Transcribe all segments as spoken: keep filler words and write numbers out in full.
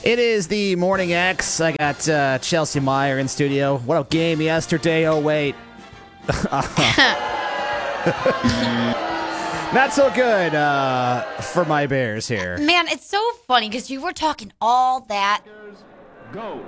It is the Morning X. I got uh, Chelsea Meyer in studio. What a game yesterday. Oh, wait. Not so good uh, for my Bears here. Man, it's so funny because you were talking all that. Go.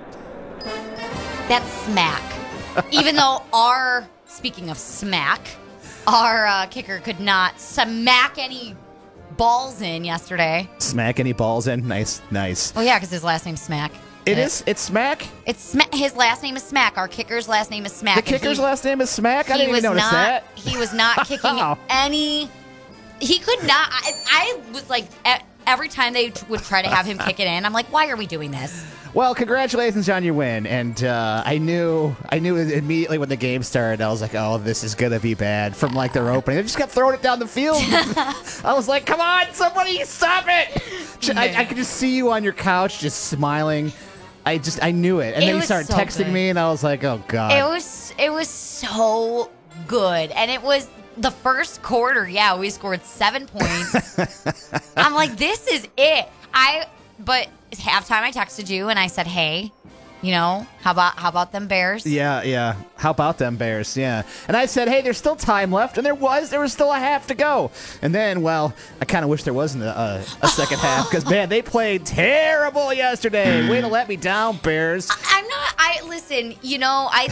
That smack. Even though our, speaking of smack, our uh, kicker could not smack any balls in yesterday. Smack any balls in? Nice, nice. Oh, yeah, because his last name's Smack. It is? It's Smack? It's Sma- His last name is Smack. Our kicker's last name is Smack. The kicker's he, last name is Smack? I he didn't even was notice not, that. He was not kicking any... He could not... I, I was like... Every time they t- would try to have him kick it in, I'm like, why are we doing this? Well, congratulations on your win. And uh, I knew I knew immediately when the game started, I was like, oh, this is going to be bad from like their opening. They just kept throwing it down the field. I was like, come on, somebody stop it. I, I could just see you on your couch just smiling. I just, I knew it. And It then you was started so texting good. me and I was like, oh, God. It was, it was so good. And it was... The first quarter, yeah, we scored seven points. I'm like, this is it. I, but at halftime, I texted you and I said, hey, you know, how about how about them Bears? Yeah, yeah. How about them Bears? Yeah. And I said, hey, there's still time left. And there was. There was still a half to go. And then, well, I kind of wish there wasn't a, a, a second half because, man, they played terrible yesterday. Way to let me down, Bears. I, I'm not, I, listen, you know, I,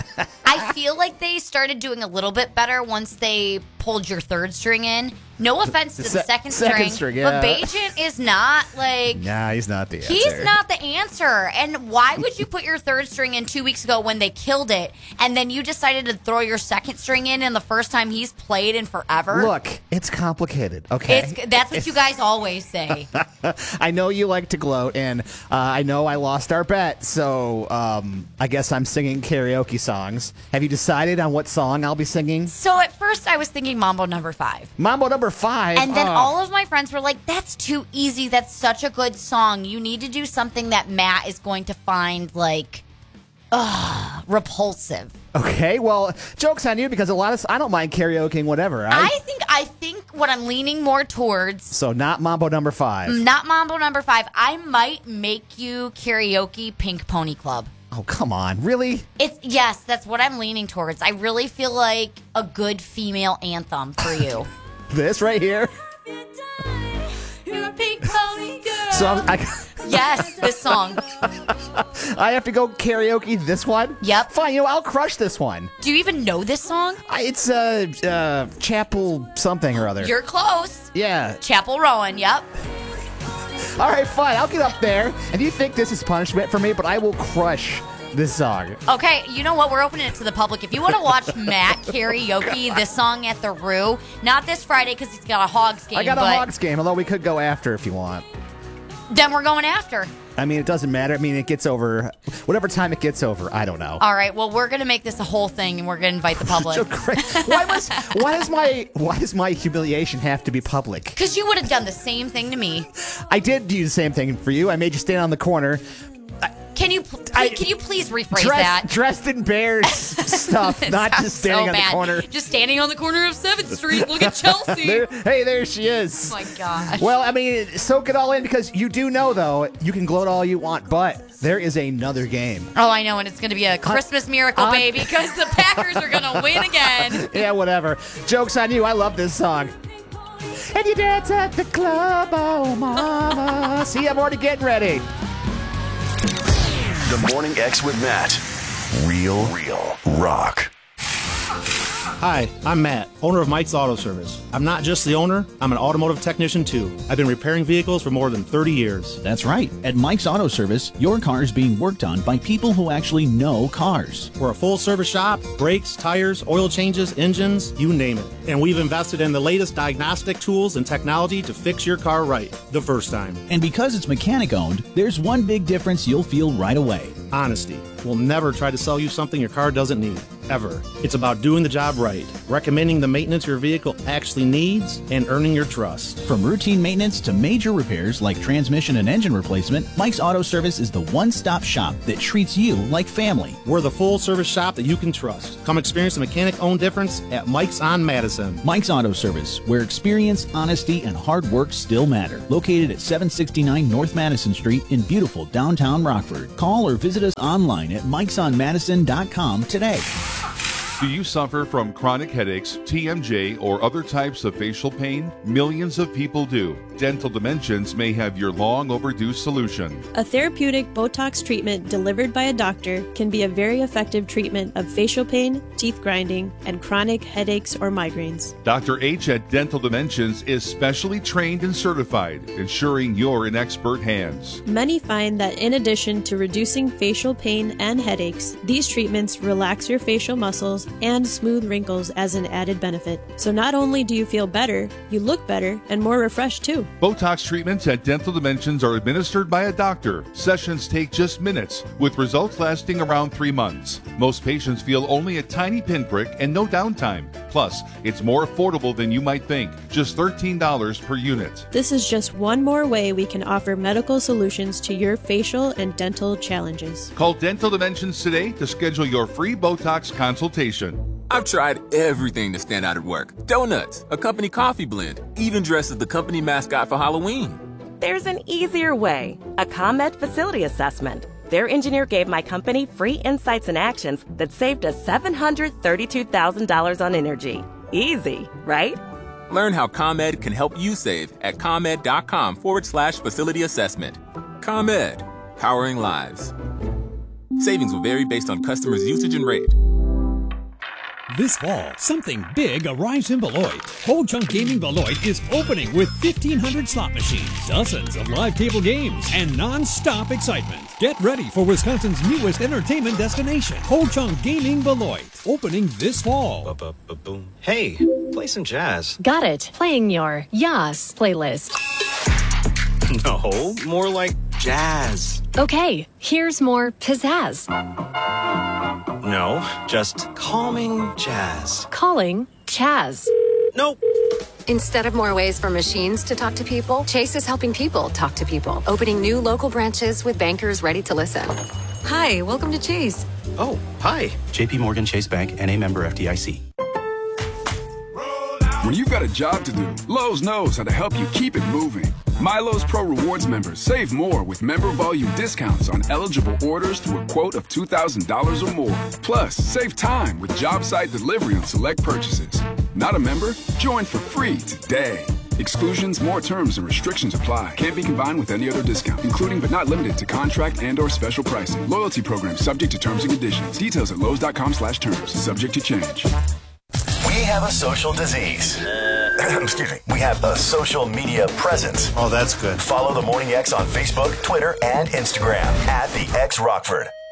I feel like they started doing a little bit better once they pulled your third string in. No offense to the Se- second, second string, string, yeah. but Bajan is not like... Nah, he's not the answer. He's not the answer. And why would you put your third string in two weeks ago when they killed it, and then you decided to throw your second string in in the first time he's played in forever? Look, it's complicated, okay? It's, that's what you guys always say. I know you like to gloat, and uh, I know I lost our bet, so um, I guess I'm singing karaoke songs. Have you decided on what song I'll be singing? So at first I was thinking Mambo number five. Mambo number five. And then oh. all of my friends were like, that's too easy. That's such a good song. You need to do something that Matt is going to find, like, ugh, repulsive. Okay, well, joke's on you because a lot of I don't mind karaokeing whatever. I, I think I think what I'm leaning more towards, so not Mambo number five. not Mambo number five, I might make you karaoke Pink Pony Club. Oh, come on. Really? It's yes, that's what I'm leaning towards. I really feel like a good female anthem for you. This right here? You're a pink pony girl. So I'm, I, Yes, this song. I have to go karaoke this one? Yep. Fine, you know, I'll crush this one. Do you even know this song? I, it's uh, uh, Chapel something or other. You're close. Yeah. Chapel Rowan, yep. All right, fine. I'll get up there. And you think this is punishment for me, but I will crush this song. Okay, you know what? We're opening it to the public. If you want to watch Matt karaoke this song at the Roo, not this Friday because he's got a Hogs game. I got a but Hogs game, although we could go after if you want. Then we're going after. I mean, it doesn't matter. I mean, it gets over whatever time it gets over. I don't know. All right, well, we're going to make this a whole thing, and we're going to invite the public. So great. Why must? Why does my? Why does my humiliation have to be public? Because you would have done the same thing to me. I did do the same thing for you. I made you stand on the corner. Can you pl- I- can you please rephrase Dressed, that? dressed in Bears stuff, It not sounds just standing so on bad. the corner. Just standing on the corner of seventh Street. Look at Chelsea. There, hey, there she is. Oh my gosh. Well, I mean, soak it all in because you do know, though, you can gloat all you want, but there is another game. Oh, I know, and it's going to be a Christmas miracle, uh, baby, because the Packers are going to win again. Yeah, whatever. Joke's on you. I love this song. And you dance at the club, oh mama. See, I'm already getting ready. The Morning X with Matt. Real, real rock. Hi, I'm Matt, owner of Mike's Auto Service. I'm not just the owner, I'm an automotive technician too. I've been repairing vehicles for more than thirty years. That's right. At Mike's Auto Service, your car is being worked on by people who actually know cars. We're a full service shop, brakes, tires, oil changes, engines, you name it. And we've invested in the latest diagnostic tools and technology to fix your car right the first time. And because it's mechanic owned, there's one big difference you'll feel right away. Honesty. We'll never try to sell you something your car doesn't need. ever. It's about doing the job right, recommending the maintenance your vehicle actually needs, and earning your trust. From routine maintenance to major repairs like transmission and engine replacement, Mike's Auto Service is the one-stop shop that treats you like family. We're the full-service shop that you can trust. Come experience the mechanic-owned difference at Mike's on Madison. Mike's Auto Service, where experience, honesty, and hard work still matter. Located at seven sixty-nine North Madison Street in beautiful downtown Rockford. Call or visit us online at mikes on madison dot com today. Do you suffer from chronic headaches, T M J, or other types of facial pain? Millions of people do. Dental Dimensions may have your long overdue solution. A therapeutic Botox treatment delivered by a doctor can be a very effective treatment of facial pain, teeth grinding, and chronic headaches or migraines. Doctor H at Dental Dimensions is specially trained and certified, ensuring you're in expert hands. Many find that in addition to reducing facial pain and headaches, these treatments relax your facial muscles and smooth wrinkles as an added benefit. So not only do you feel better, you look better and more refreshed too. Botox treatments at Dental Dimensions are administered by a doctor. Sessions take just minutes, with results lasting around three months. Most patients feel only a tiny pinprick and no downtime. Plus, it's more affordable than you might think, just thirteen dollars per unit. This is just one more way we can offer medical solutions to your facial and dental challenges. Call Dental Dimensions today to schedule your free Botox consultation. I've tried everything to stand out at work. Donuts, a company coffee blend, even dressed as the company mascot for Halloween. There's an easier way. A ComEd facility assessment. Their engineer gave my company free insights and actions that saved us seven hundred thirty-two thousand dollars on energy. Easy, right? Learn how ComEd can help you save at ComEd.com forward slash facility assessment. ComEd, powering lives. Savings will vary based on customers' usage and rate. This fall, something big arrives in Beloit. Ho Chunk Gaming Beloit is opening with fifteen hundred slot machines, dozens of live table games, and non-stop excitement. Get ready for Wisconsin's newest entertainment destination, Ho Chunk Gaming Beloit, opening this fall. Hey, play some jazz. Got it. Playing your Yas playlist. No, more like jazz. Okay, here's more pizzazz. No, just calming jazz. Calling Chaz. Nope. Instead of more ways for machines to talk to people, Chase is helping people talk to people, opening new local branches with bankers ready to listen. Hi, welcome to Chase. Oh, hi. J P Morgan Chase Bank, N A member F D I C. When you've got a job to do, Lowe's knows how to help you keep it moving. My Lowe's Pro Rewards members save more with member volume discounts on eligible orders through a quote of two thousand dollars or more. Plus, save time with job site delivery on select purchases. Not a member? Join for free today. Exclusions, more terms, and restrictions apply. Can't be combined with any other discount, including but not limited to contract and or special pricing. Loyalty program subject to terms and conditions. Details at Lowe's.com slash terms. Subject to change. We have a social disease. Excuse me. We have a social media presence. Oh, that's good. Follow the Morning X on Facebook, Twitter, and Instagram at the X Rockford.